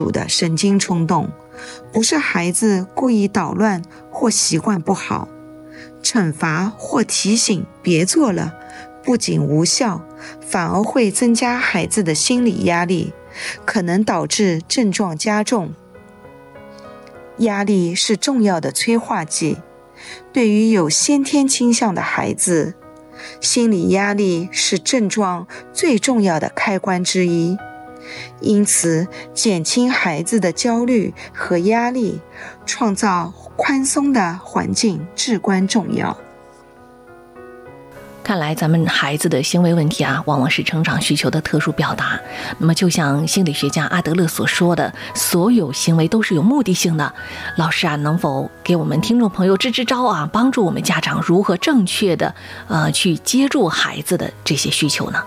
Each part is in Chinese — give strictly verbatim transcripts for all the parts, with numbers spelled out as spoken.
的神经冲动，不是孩子故意捣乱或习惯不好。惩罚或提醒别做了，不仅无效，反而会增加孩子的心理压力，可能导致症状加重。压力是重要的催化剂，对于有先天倾向的孩子，心理压力是症状最重要的开关之一。因此，减轻孩子的焦虑和压力，创造宽松的环境至关重要。 看来咱们孩子的行为问题啊，往往是成长需求的特殊表达。那么就像心理学家阿德勒所说的，所有行为都是有目的性的。老师啊，能否给我们听众朋友支支招啊，帮助我们家长如何正确的呃去接住孩子的这些需求呢？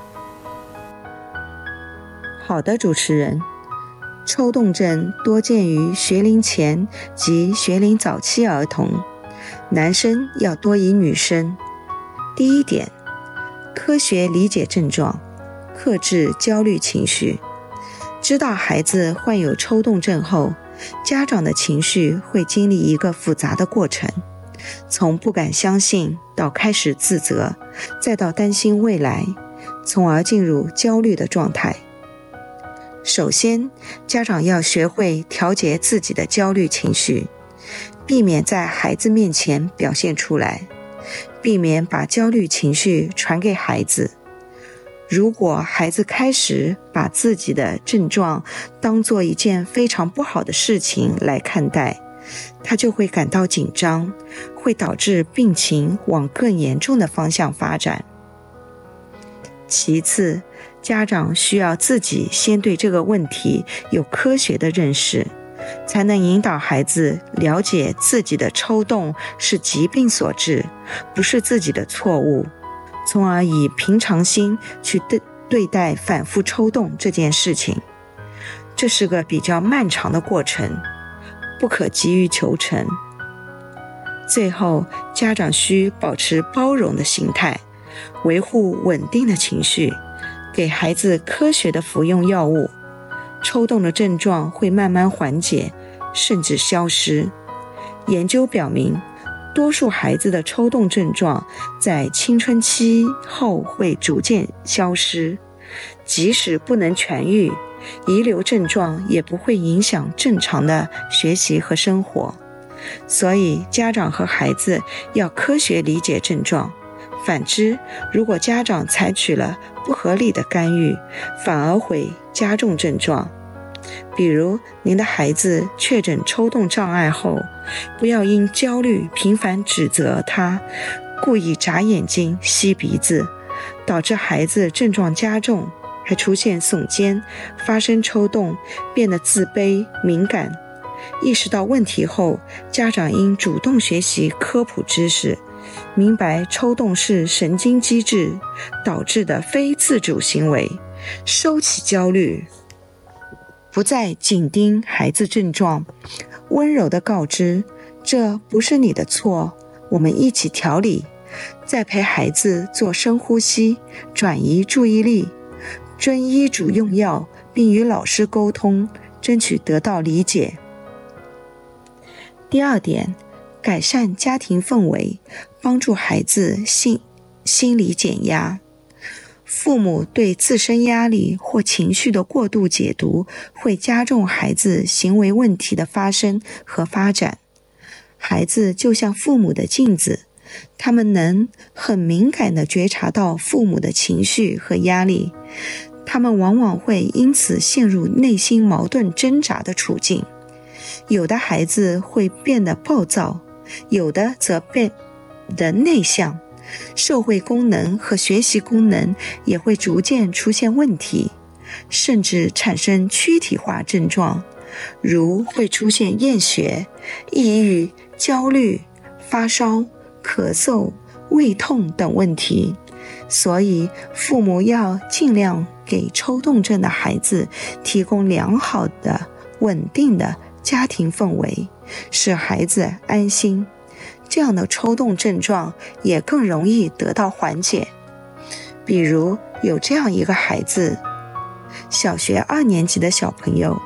好的，主持人。抽动症多见于学龄前及学龄早期儿童，男生要多于女生。第一点，科学理解症状，克制焦虑情绪。知道孩子患有抽动症后，家长的情绪会经历一个复杂的过程，从不敢相信到开始自责，再到担心未来，从而进入焦虑的状态。首先，家长要学会调节自己的焦虑情绪，避免在孩子面前表现出来，避免把焦虑情绪传给孩子。如果孩子开始把自己的症状当作一件非常不好的事情来看待，他就会感到紧张，会导致病情往更严重的方向发展。其次，家长需要自己先对这个问题有科学的认识，才能引导孩子了解自己的抽动是疾病所致，不是自己的错误，从而以平常心去对对待反复抽动这件事情。这是个比较漫长的过程，不可急于求成。最后，家长需保持包容的心态，维护稳定的情绪，给孩子科学的服用药物，抽动的症状会慢慢缓解，甚至消失。研究表明，多数孩子的抽动症状在青春期后会逐渐消失，即使不能痊愈，遗留症状也不会影响正常的学习和生活。所以，家长和孩子要科学理解症状。反之，如果家长采取了不合理的干预，反而会加重症状。比如，您的孩子确诊抽动障碍后，不要因焦虑频繁指责他，故意眨眼睛、吸鼻子，导致孩子症状加重，还出现耸肩、发生抽动，变得自卑、敏感。意识到问题后，家长应主动学习科普知识，明白抽动是神经机制导致的非自主行为，收起焦虑，不再紧盯孩子症状，温柔地告知这不是你的错，我们一起调理，再陪孩子做深呼吸，转移注意力，遵医嘱用药，并与老师沟通，争取得到理解。第二点，改善家庭氛围，帮助孩子心心理减压。父母对自身压力或情绪的过度解读，会加重孩子行为问题的发生和发展。孩子就像父母的镜子，他们能很敏感地觉察到父母的情绪和压力，他们往往会因此陷入内心矛盾挣扎的处境。有的孩子会变得暴躁，有的则变得内向，社会功能和学习功能也会逐渐出现问题，甚至产生躯体化症状，如会出现厌学、抑郁、焦虑、发烧、咳嗽、胃痛等问题。所以，父母要尽量给抽动症的孩子提供良好的、稳定的家庭氛围，使孩子安心，这样的抽动症状也更容易得到缓解。比如有这样一个孩子，小学二年级的小朋友，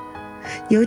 有